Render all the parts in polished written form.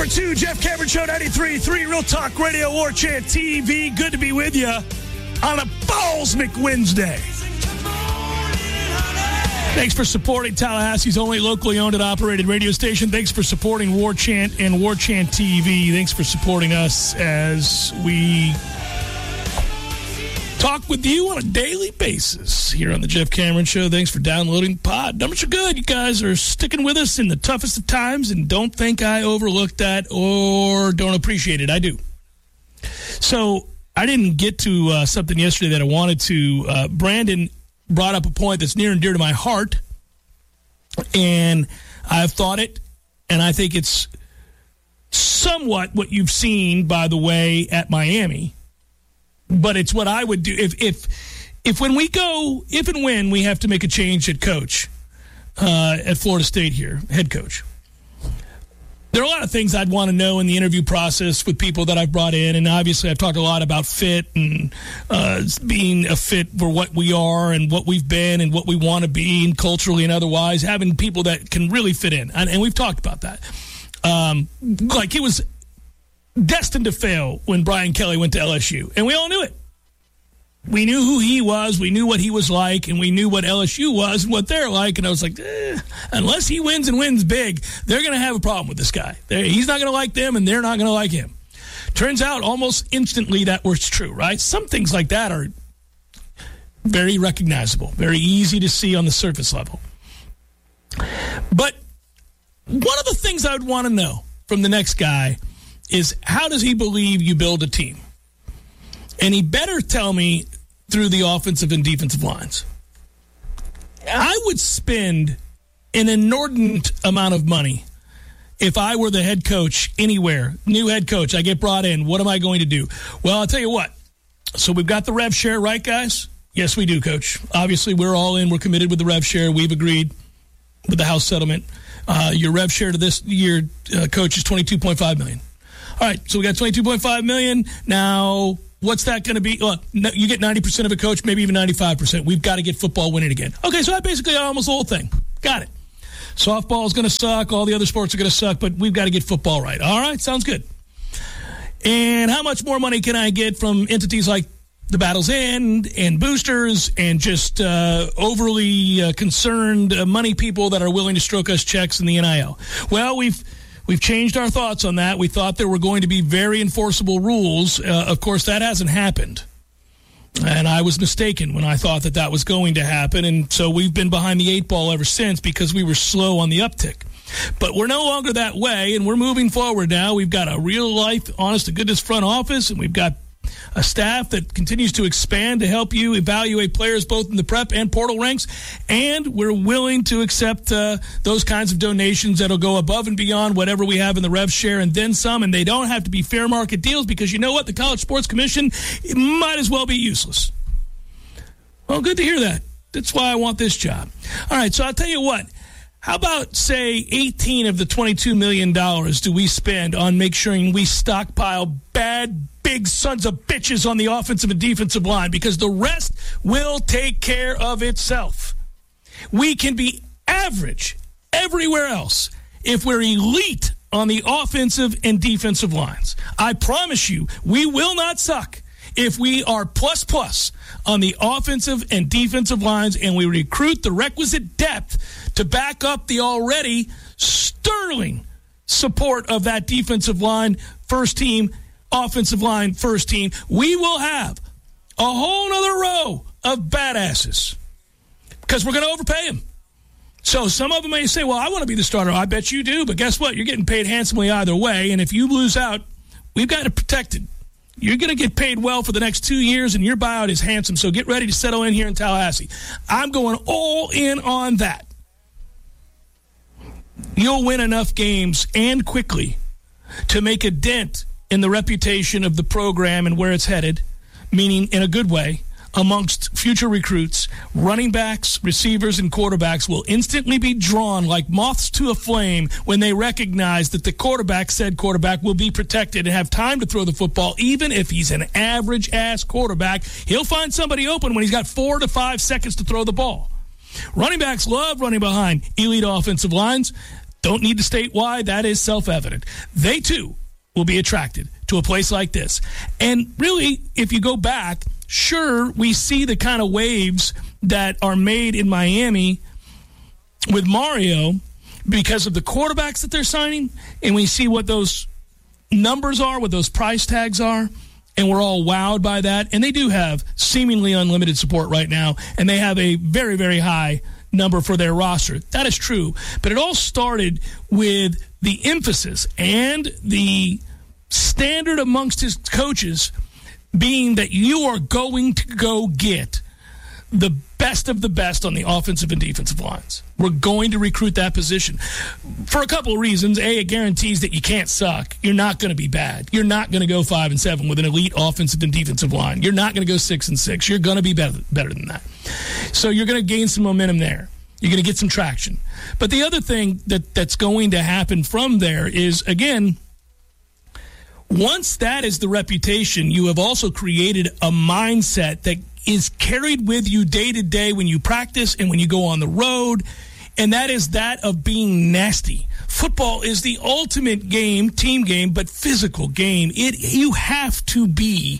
Hour 2, Jeff Cameron Show, 93.3, Real Talk Radio, War Chant TV. Good to be with you on a Ballsmick Wednesday. Thanks for supporting Tallahassee's only locally owned and operated radio station. Thanks for supporting War Chant and War Chant TV. Thanks for supporting us as we talk with you on a daily basis here on the Jeff Cameron Show. Thanks for downloading pod. Numbers are good. You guys are sticking with us in the toughest of times, and don't think I overlooked that or don't appreciate it. I do. So I didn't get to something yesterday that I wanted to. Brandon brought up a point that's near and dear to my heart, and I've thought it, and I think it's somewhat what you've seen, by the way, at Miami. But it's what I would do if when we go, if and when we have to make a change at coach at Florida State here, head coach. There are a lot of things I'd want to know in the interview process with people that I've brought in, and obviously I've talked a lot about fit and being a fit for what we are and what we've been and what we want to be, and culturally and otherwise, having people that can really fit in. And we've talked about that. Like it was destined to fail when Brian Kelly went to LSU, and we all knew it. We knew who he was, we knew what he was like, and we knew what LSU was and what they're like, and I was like, unless he wins and wins big, they're going to have a problem with this guy. He's not going to like them, and they're not going to like him. Turns out almost instantly that was true, right? Some things like that are very recognizable, very easy to see on the surface level. But one of the things I would want to know from the next guy is, how does he believe you build a team? And he better tell me through the offensive and defensive lines. I would spend an inordinate amount of money if I were the head coach anywhere, new head coach, I get brought in. What am I going to do? Well, I'll tell you what. So we've got the rev share, right, guys? Yes, we do, Coach. Obviously, we're all in. We're committed with the rev share. We've agreed with the House settlement. Your rev share to this year, Coach, is $22.5 million. All right, so we got $22.5 million. Now, what's that going to be? Well, you get 90% of a coach, maybe even 95%. We've got to get football winning again. Okay, so I basically got almost the whole thing. Got it. Softball is going to suck. All the other sports are going to suck, but we've got to get football right. All right, sounds good. And how much more money can I get from entities like the Battle's End and boosters and just overly concerned money people that are willing to stroke us checks in the NIL? Well, We've changed our thoughts on that. We thought there were going to be very enforceable rules. Of course, that hasn't happened. And I was mistaken when I thought that was going to happen. And so we've been behind the eight ball ever since because we were slow on the uptick. But we're no longer that way, and we're moving forward now. We've got a real-life, honest-to-goodness front office, and we've got a staff that continues to expand to help you evaluate players both in the prep and portal ranks, and we're willing to accept those kinds of donations that'll go above and beyond whatever we have in the rev share and then some, and they don't have to be fair market deals because you know what? The College Sports Commission might as well be useless. Well, good to hear that. That's why I want this job. All right, so I'll tell you what. How about, say, 18 of the $22 million do we spend on making sure we stockpile bad, big sons of bitches on the offensive and defensive line, because the rest will take care of itself. We can be average everywhere else if we're elite on the offensive and defensive lines. I promise you, we will not suck if we are plus on the offensive and defensive lines and we recruit the requisite depth to back up the already sterling support of that defensive line, first team, offensive line, first team. We will have a whole nother row of badasses because we're going to overpay them. So some of them may say, well, I want to be the starter. I bet you do, but guess what? You're getting paid handsomely either way, and if you lose out, we've got it protected. You're going to get paid well for the next 2 years, and your buyout is handsome, so get ready to settle in here in Tallahassee. I'm going all in on that. You'll win enough games and quickly to make a dent in the reputation of the program and where it's headed, meaning in a good way, amongst future recruits. Running backs, receivers, and quarterbacks will instantly be drawn like moths to a flame when they recognize that the quarterback, said quarterback, will be protected and have time to throw the football. Even if he's an average-ass quarterback, he'll find somebody open when he's got 4 to 5 seconds to throw the ball. Running backs love running behind elite offensive lines. Don't need to state why. That is self-evident. They, too, will be attracted to a place like this. And really, if you go back, sure, we see the kind of waves that are made in Miami with Mario because of the quarterbacks that they're signing, and we see what those numbers are, what those price tags are, and we're all wowed by that. And they do have seemingly unlimited support right now, and they have a very, very high number for their roster. That is true. But it all started with the emphasis and the standard amongst his coaches being that you are going to go get the best of the best on the offensive and defensive lines. We're going to recruit that position for a couple of reasons. A, it guarantees that you can't suck. You're not going to be bad. You're not going to go 5-7 with an elite offensive and defensive line. You're not going to go 6-6. You're going to be better than that. So you're going to gain some momentum there. You're going to get some traction. But the other thing that's going to happen from there is, again, once that is the reputation, you have also created a mindset that is carried with you day to day when you practice and when you go on the road, and that is that of being nasty. Football is the ultimate game, team game, but physical game. You have to be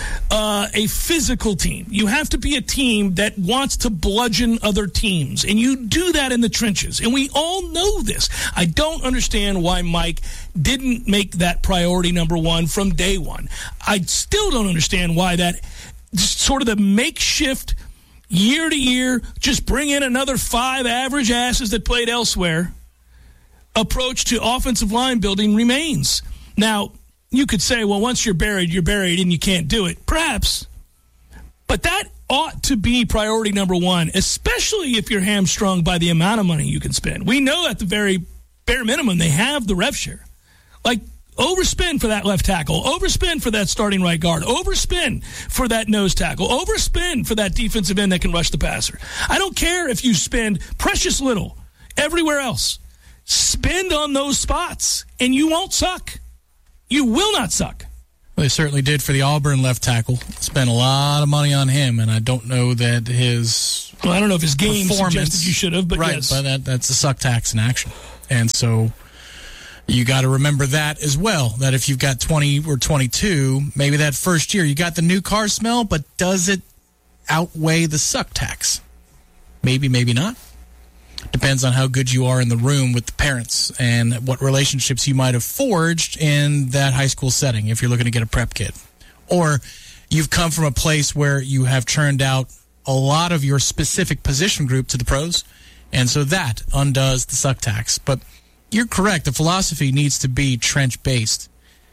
a physical team. You have to be a team that wants to bludgeon other teams, and you do that in the trenches, and we all know this. I don't understand why Mike didn't make that priority number one from day one. I still don't understand why that sort of the makeshift year to year, just bring in another 5 average asses that played elsewhere approach to offensive line building remains. Now, you could say, well, once you're buried and you can't do it. Perhaps. But that ought to be priority number one, especially if you're hamstrung by the amount of money you can spend. We know at the very bare minimum they have the rev share. Like, overspend for that left tackle, overspend for that starting right guard, overspend for that nose tackle, overspend for that defensive end that can rush the passer. I don't care if you spend precious little everywhere else. Spend on those spots, and you won't suck. You will not suck. Well, they certainly did for the Auburn left tackle. Spent a lot of money on him, and I don't know that his Well, I don't know if his game suggested you should have, but right, yes. But that's a suck tax in action. And so you got to remember that as well, that if you've got 20 or 22, maybe that first year you got the new car smell, but does it outweigh the suck tax? Maybe, maybe not. Depends on how good you are in the room with the parents and what relationships you might have forged in that high school setting if you're looking to get a prep kid. Or you've come from a place where you have churned out a lot of your specific position group to the pros, and so that undoes the suck tax. But you're correct. The philosophy needs to be trench-based.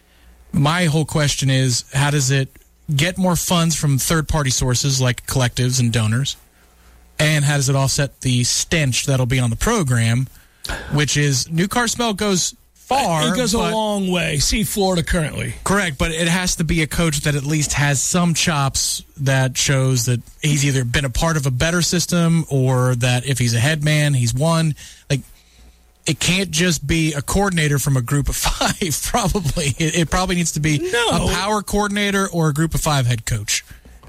My whole question is, how does it get more funds from third-party sources like collectives and donors? And how does it offset the stench that'll be on the program, which is new car smell goes far. It goes a long way. See Florida currently. Correct, but it has to be a coach that at least has some chops that shows that he's either been a part of a better system or that if he's a head man, he's won. Like, it can't just be a coordinator from a group of 5, probably. It probably needs to be a power coordinator or a group of 5 head coach.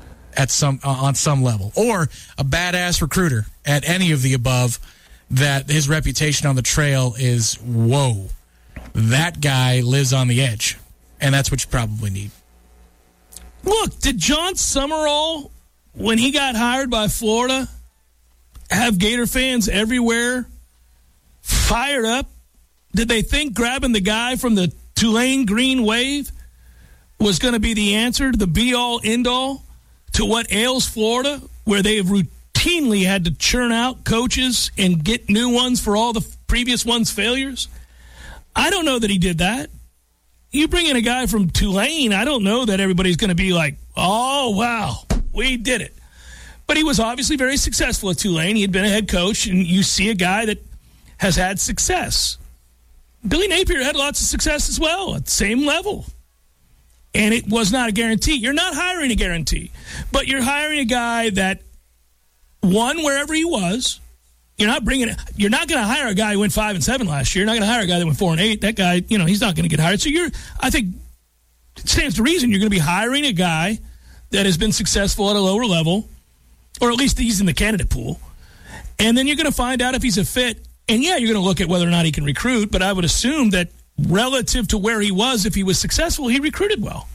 On some level, or a badass recruiter at any of the above, that his reputation on the trail is, whoa, that guy lives on the edge, and that's what you probably need. Look, did John Summerall, when he got hired by Florida, have Gator fans everywhere fired up? Did they think grabbing the guy from the Tulane Green Wave was going to be the answer, the be-all, end-all to what ails Florida, where they have routinely had to churn out coaches and get new ones for all the previous ones' failures? I don't know that he did that. You bring in a guy from Tulane, I don't know that everybody's going to be like, oh, wow, we did it. But he was obviously very successful at Tulane. He had been a head coach, and you see a guy that has had success. Billy Napier had lots of success as well at the same level. And it was not a guarantee. You're not hiring a guarantee, but you're hiring a guy that won wherever he was. You're not going to hire a guy who went 5-7 last year. You're not going to hire a guy that went 4-8. That guy, he's not going to get hired. So I think it stands to reason you're going to be hiring a guy that has been successful at a lower level, or at least he's in the candidate pool. And then you're going to find out if he's a fit And, yeah, you're going to look at whether or not he can recruit, but I would assume that relative to where he was, if he was successful, he recruited well.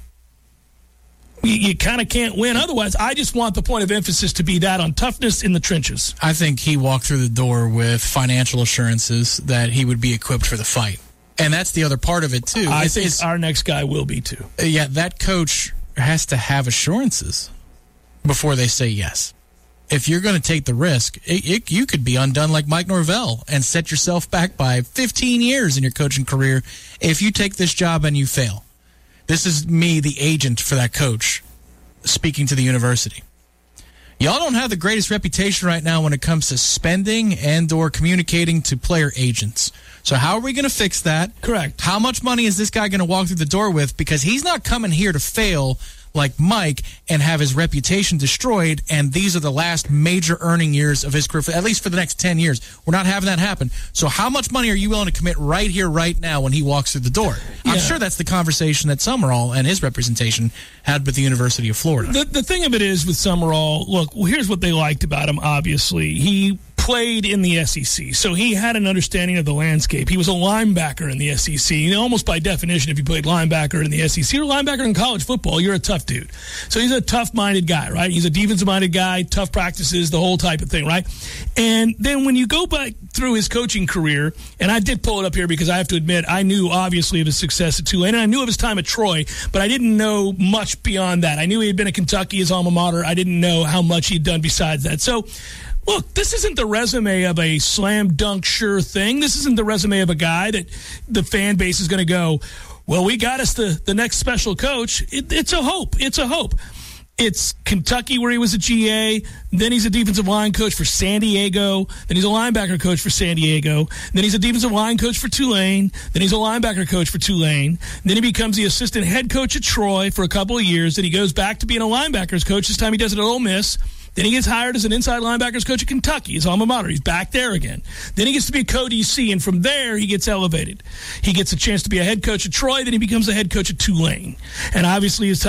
You kind of can't win otherwise. I just want the point of emphasis to be that on toughness in the trenches. I think he walked through the door with financial assurances that he would be equipped for the fight. And that's the other part of it, too. I think our next guy will be, too. Yeah, that coach has to have assurances before they say yes. If you're going to take the risk, you could be undone like Mike Norvell and set yourself back by 15 years in your coaching career if you take this job and you fail. This is me, the agent for that coach, speaking to the university. Y'all don't have the greatest reputation right now when it comes to spending and or communicating to player agents. So how are we going to fix that? Correct. How much money is this guy going to walk through the door with? Because he's not coming here to fail like Mike and have his reputation destroyed, and these are the last major earning years of his career, at least for the next 10 years. We're not having that happen. So how much money are you willing to commit right here, right now when he walks through the door? Yeah. I'm sure that's the conversation that Summerall and his representation had with the University of Florida. The thing of it is with Summerall, look, well, here's what they liked about him, obviously. He played in the SEC, so he had an understanding of the landscape. He was a linebacker in the SEC. You know, almost by definition, if you played linebacker in the SEC or linebacker in college football, you're a tough dude. So he's a tough-minded guy, right? He's a defensive-minded guy, tough practices, the whole type of thing, right? And then when you go back through his coaching career, and I did pull it up here because I have to admit, I knew obviously of his success at Tulane, and I knew of his time at Troy, but I didn't know much beyond that. I knew he had been at Kentucky, his alma mater. I didn't know how much he'd done besides that. So, look, this isn't the resume of a slam dunk sure thing. This isn't the resume of a guy that the fan base is going to go, well, we got us the next special coach. It's a hope. It's a hope. It's Kentucky where he was a GA. Then he's a defensive line coach for San Diego. Then he's a linebacker coach for San Diego. Then he's a defensive line coach for Tulane. Then he's a linebacker coach for Tulane. Then he becomes the assistant head coach at Troy for a couple of years. Then he goes back to being a linebackers coach. This time he does it at Ole Miss. Then he gets hired as an inside linebackers coach at Kentucky, his alma mater. He's back there again. Then he gets to be a co-DC, and from there he gets elevated. He gets a chance to be a head coach at Troy. Then he becomes a head coach at Tulane. And obviously his